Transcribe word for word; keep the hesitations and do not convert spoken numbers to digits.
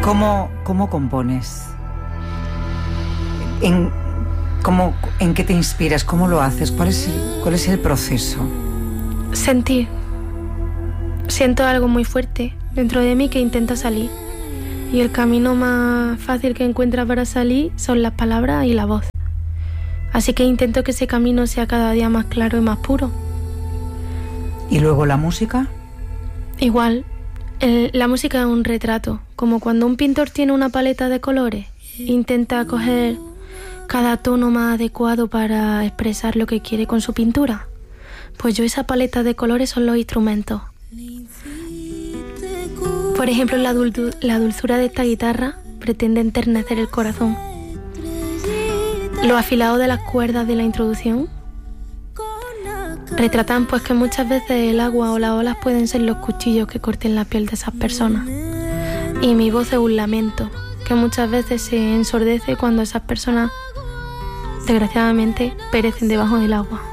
¿Cómo, cómo compones? ¿En, cómo, ¿En qué te inspiras? ¿Cómo lo haces? ¿Cuál es el, cuál es el proceso? Sentir. Siento algo muy fuerte dentro de mí que intenta salir. Y el camino más fácil que encuentro para salir son las palabras y la voz. Así que intento que ese camino sea cada día más claro y más puro. ¿Y luego la música? Igual, el, la música es un retrato, como cuando un pintor tiene una paleta de colores, intenta coger cada tono más adecuado para expresar lo que quiere con su pintura. Pues yo esa paleta de colores son los instrumentos. Por ejemplo, la, dul- la dulzura de esta guitarra pretende enternecer el corazón. Los afilados de las cuerdas de la introducción retratan pues que muchas veces el agua o las olas pueden ser los cuchillos que corten la piel de esas personas. Y mi voz es un lamento que muchas veces se ensordece cuando esas personas desgraciadamente perecen debajo del agua.